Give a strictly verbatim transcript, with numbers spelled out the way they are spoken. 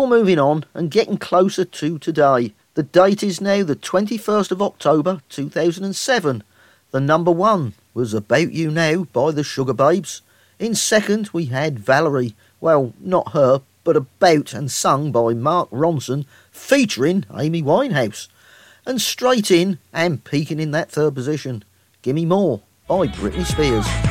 Still moving on and getting closer to today. The date is now the twenty-first of October two thousand seven. The number one was About You Now by the Sugababes. In second we had Valerie, well, not her, but About, and sung by Mark Ronson featuring Amy Winehouse. And straight in and peaking in that third position, Gimme More by Britney Spears.